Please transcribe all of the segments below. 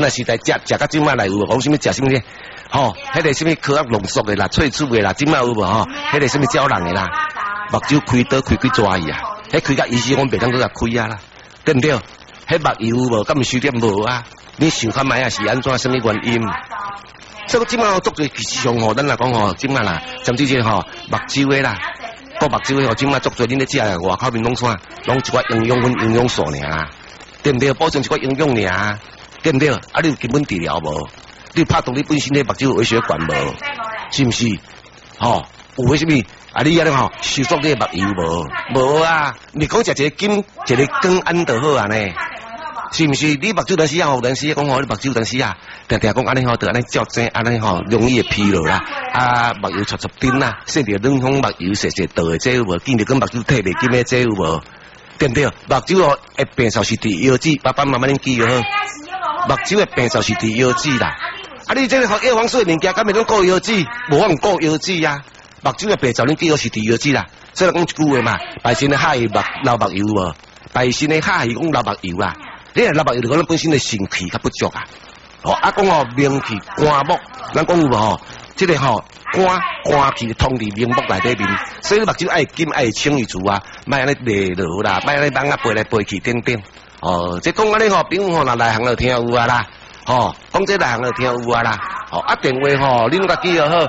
那时代食到今麦来有无？讲什么食什么呢？吼，迄个什么科学浓缩的啦、萃取的啦，今麦有无吼？迄个什么胶囊的啦，目睭开刀开几抓伊啊？迄开甲医师讲袂当搁甲开啊啦，对不对？迄目油无？敢毋收点无啊？你想看卖啊是安怎？什么原因？所以今麦做做其实上吼，咱来讲吼，今麦啦，甚至是吼目睭的啦，个目睭的吼，今麦做做恁咧食的外口面拢啥？拢一寡营养分、营养素尔啦，对不对？补充一寡营养尔，对不对？啊，你有根本治疗无？你拍动你本身的目睭有微血管无？是毋是？吼，有为什么？啊，你遐咧吼收缩你的目油无？无啊！你讲食一个金，一个光安就好啊呢？是毋是？你目睭当时啊，有当时讲吼，你目睭当时啊，定定讲安尼吼，就安尼照正，安尼吼容易会疲劳啦，啊，目油撮撮丁啦，甚至冷风目油细细倒的这有无？见着跟目睭退袂紧的这有无？对不对？目睭哦会病就是伫腰子，爸爸妈妈恁记好。目睭的病就是伫腰子啦。啊，你这个药房所的物件，敢袂拢顾腰子？无法顾腰子呀。目睭的病就恁记好是伫腰子啦。所以讲一句话嘛，白身的下鱼流目油无？白身的下鱼讲流目油啦。你流目油就讲咱本身的肾气较不足啊。哦，啊讲哦，命气肝木，咱讲有无吼？这个吼肝气通伫明目内底面，所以目睭爱金爱清一足啊，莫安尼累落啦，莫安尼网啊飞来飞去等等。哦，这讲安尼吼，朋友吼，若内行就听有啊啦。吼，讲这内行就听有啊啦。哦，啊电话吼，恁甲记好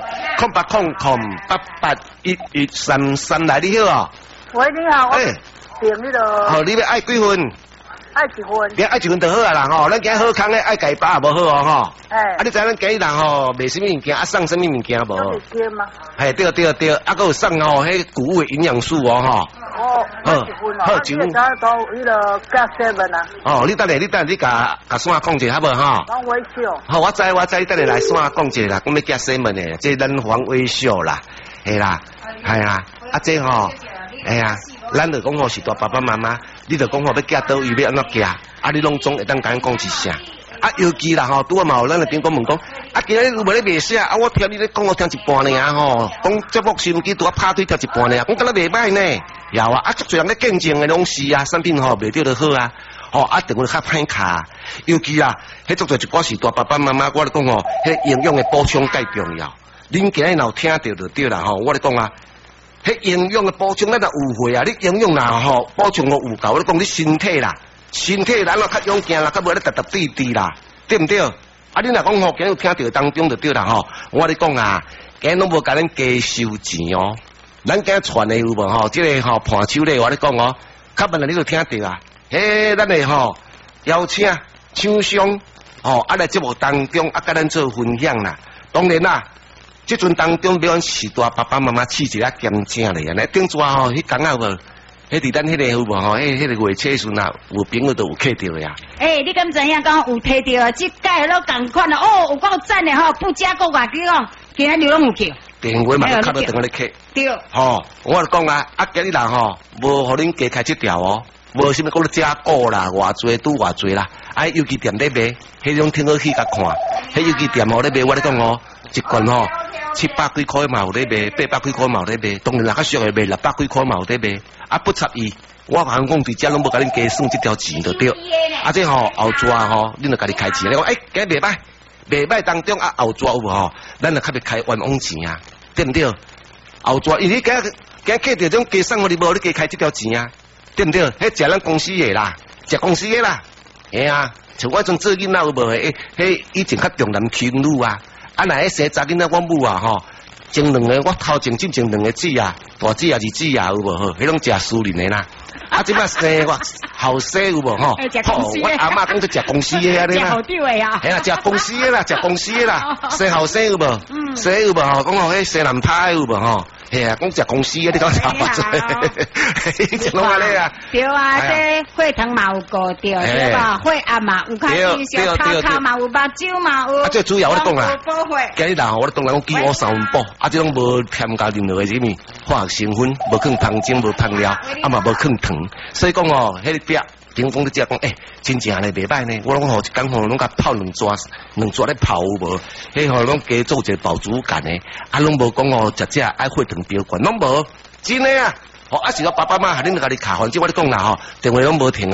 ，0800881133来你好哦。 喂，你好，我订那个。 哦，你要爱几份？ 爱一份。 你爱一份就好啊啦吼，咱今好康咧爱家爸也无好哦吼。 哎。 啊，你知咱今日人吼卖什么物件，啊送什么物件无？ 有对吗？ 嘿，对，啊，还有送吼，迄谷物的营养素哦吼。 哦，好一份哦。好一份。他都迄个加7啊。 哦，你等下，你甲线讲者好无吼？ 黄微笑。 好，我知，你等下来线讲者啦，讲要加7的，这咱黄微笑啦，系啦，系啊，啊这吼，哎呀，咱就讲吼是大爸爸妈妈。你就讲吼要寄倒位要安怎寄，啊你拢总会当甲咱讲一声，啊尤其啦吼，拄啊嘛有咱来顶讲问讲，啊今日有无咧卖啥？啊我听你咧讲我听一半尔吼，讲节目收音机拄啊拍对听一半尔，讲敢若袂歹呢，有啊，足侪人咧竞争的拢是啊，产品吼卖着就好啊，吼啊定位较歹卡，尤其啦，迄足侪一寡是大爸爸妈妈，我咧讲吼，迄营养的补充介重要，恁今日若听到就对啦吼，我咧讲啊。迄营养的补充，咱若有会啊！你营养啦吼，补充我有够，我讲你身体啦，身体咱若较勇健啦，较无咧踏地地啦，对不对？啊，你若讲吼，今日听到当中就对啦吼。我咧讲啊，今日拢无甲咱加收钱哦。咱今日传的有无吼？即个吼盘手咧，我咧讲哦，较慢你就听到啊。嘿，咱的吼邀请厂商吼，啊来节目当中啊，甲咱做分享啦。当然啦。这阵当中，比如是大爸爸妈妈饲一个咸正咧，安尼顶抓吼，迄讲啊无，迄伫咱迄个有无吼，迄个月车时阵啊，有朋友都有摕到呀。 你敢知影讲有摕到啊？即届都共款啊，哦，有够赞的吼，不加个外几哦，今日拢有去。 电话嘛，都卡到等下咧客。 对。 吼，我讲啊，啊今日人吼，无互恁加开这条哦，无啥物讲咧加购啦，偌济拄偌济啦，啊尤其店咧卖，迄种听好去甲看，迄尤其店吼咧卖，我咧讲哦，一罐吼。700几块嘛有咧卖，800几块嘛有咧卖，当然啦，较俗的卖600几块嘛有咧卖，啊不插伊，我讲伫遮拢无甲恁加算这条钱就对，啊这吼后抓吼，恁就家己开钱，你讲今日袂歹当中啊后抓有无吼，咱就较别开冤枉钱啊，对不对？后抓，因为今客着种加送互你无，你加开这条钱啊，对不对？迄食咱公司的啦，食公司的啦，嘿啊，像我种做囡仔有无？迄以前较重男轻女啊。啊，那迄生查囡仔，我母啊吼，前两个我头前进前两个子啊，大子啊、二子啊有无吼？迄种食私人的啦。啊，即摆生我后生有无吼？我阿嬷讲做食公司的安尼啦。 食好丢的啊！ 系啦，食公司的啦，食公司的啦。生后生有无？生有无吼？讲吼，迄生男胎有无吼？嘿啊，讲食公司的，你讲差不多。就拢安尼啊。 对啊，这血糖嘛有高掉，对吧？血压嘛有较低，小卡嘛有目睭嘛有。 啊，最主要我咧讲啦， 保血。 今日人我咧讲啦，讲鸡窝三分饱，啊，这种无添加任何的什么化学成分，无放香精，无放料，啊嘛无放糖，所以讲哦，迄个饼。警方咧只讲，真正咧袂歹呢。我拢吼一工吼拢甲泡两抓咧泡有无？迄吼拢加做一个饱足感的，啊拢无讲哦，食爱血糖飙高，拢无真诶啊！哦，啊是我爸爸妈妈，恁家己卡，反正我咧讲啦吼，电话拢无停诶，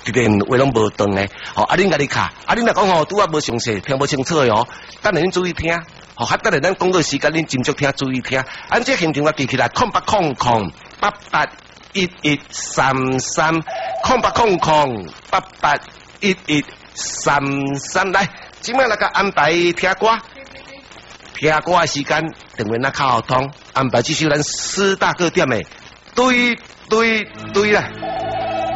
直直话拢无断诶，吼，啊，恁家己卡，啊，恁若讲吼，拄啊无详细，听无清楚诶哦，等下恁注意听，吼，等下咱广告时间恁斟酌听，注意听，按这现场我记起来，08001133，08001133，来，今麦来个安排听歌，听歌诶时间，电话那靠通，安排这首咱4大个点诶，对啦。